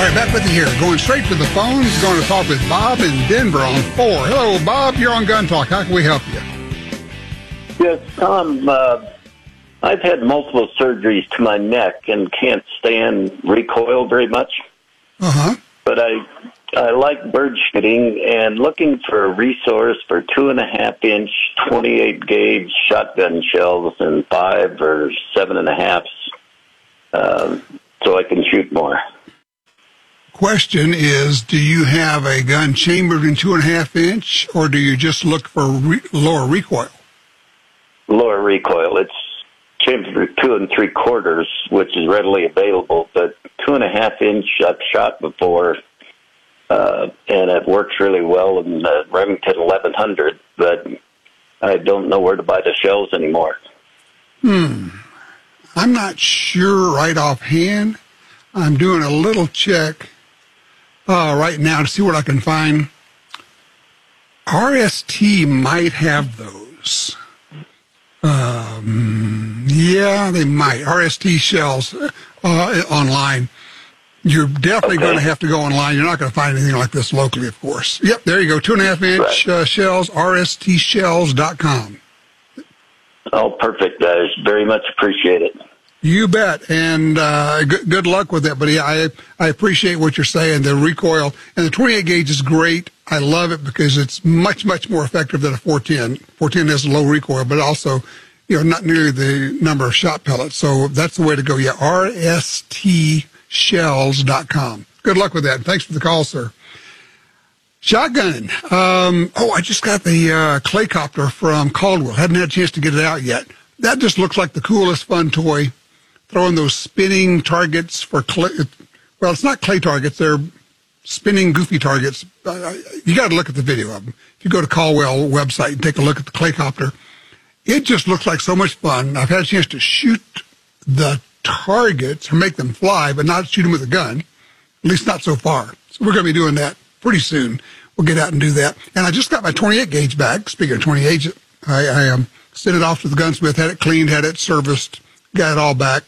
All right, back with you here. Going straight to the phones, going to talk with Bob in Denver on 4. Hello, Bob. You're on Gun Talk. How can we help you? Yes, Tom. I've had multiple surgeries to my neck and can't stand recoil very much. Uh-huh. But I like bird shooting and looking for a resource for 2.5-inch 28-gauge shotgun shells and 5 or 7.5s, so I can shoot more. Question is, do you have a gun chambered in 2.5-inch, or do you just look for lower recoil? Lower recoil. It's chambered 2 3/4, which is readily available, but 2.5-inch I've shot before, and it works really well in the Remington 1100, but I don't know where to buy the shells anymore. I'm not sure right offhand. I'm doing a little check right now to see what I can find. RST might have those. Yeah, they might. RST shells online. You're definitely going to have to go online. You're not going to find anything like this locally, of course. Yep, there you go. 2.5-inch shells, rstshells.com. Oh, perfect. I very much appreciate it. You bet, and good luck with that, buddy. I appreciate what you're saying. The recoil and the 28 gauge is great. I love it because it's much, much more effective than a 410. 410 has a low recoil, but also, not nearly the number of shot pellets. So that's the way to go. Yeah, rstshells.com. Good luck with that. Thanks for the call, sir. Shotgunning. I just got the Claycopter from Caldwell. Hadn't had a chance to get it out yet. That just looks like the coolest fun toy. Throwing those spinning targets for clay. Well, it's not clay targets. They're spinning goofy targets. You got to look at the video of them. If you go to Caldwell website and take a look at the Claycopter, it just looks like so much fun. I've had a chance to shoot the targets or make them fly, but not shoot them with a gun, at least not so far. So we're going to be doing that pretty soon. We'll get out and do that. And I just got my 28 gauge back. Speaking of 28, I sent it off to the gunsmith, had it cleaned, had it serviced, got it all back.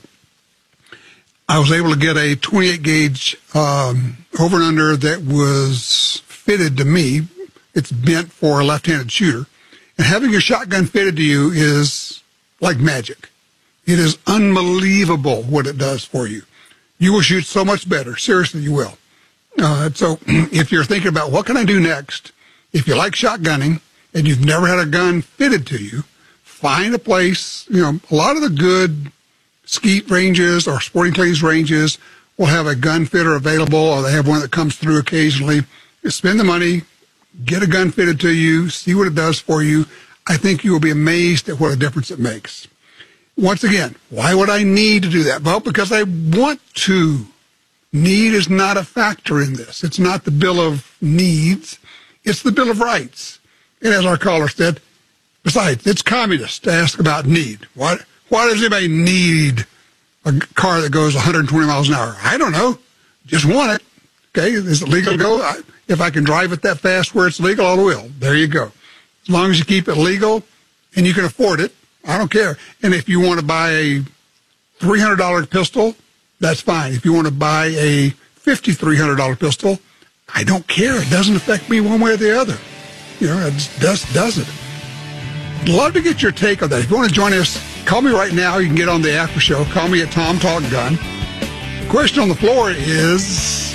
I was able to get a 28 gauge over and under that was fitted to me. It's bent for a left-handed shooter. And having your shotgun fitted to you is like magic. It is unbelievable what it does for you. You will shoot so much better. Seriously, you will. So if you're thinking about what can I do next, if you like shotgunning and you've never had a gun fitted to you, find a place. A lot of the good skeet ranges or sporting clays ranges will have a gun fitter available, or they have one that comes through occasionally. You spend the money, get a gun fitted to you, see what it does for you. I think you will be amazed at what a difference it makes. Once again, why would I need to do that? Well, because I want to. Need is not a factor in this. It's not the Bill of Needs. It's the Bill of Rights. And as our caller said, besides, it's communist to ask about need. Why does anybody need a car that goes 120 miles an hour? I don't know. Just want it. Okay, is it legal to go? If I can drive it that fast where it's legal, I will. There you go. As long as you keep it legal and you can afford it, I don't care. And if you want to buy a $300 pistol, that's fine. If you want to buy a $5,300 pistol, I don't care. It doesn't affect me one way or the other. It just doesn't. I'd love to get your take on that. If you want to join us, call me right now. You can get on the after show. Call me at Tom Talk Gun. The question on the floor is,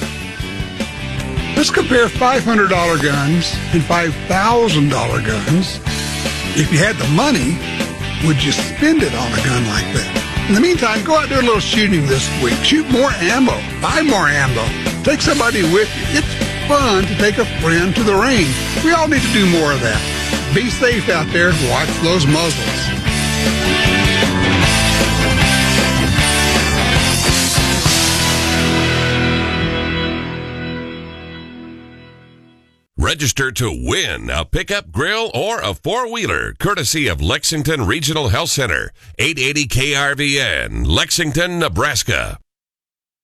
let's compare $500 guns and $5,000 guns. If you had the money, would you spend it on a gun like that? In the meantime, go out there a little shooting this week. Shoot more ammo. Buy more ammo. Take somebody with you. It's fun to take a friend to the range. We all need to do more of that. Be safe out there. Watch those muzzles. Register to win a pickup, grill, or a four-wheeler, courtesy of Lexington Regional Health Center, 880 KRVN, Lexington, Nebraska.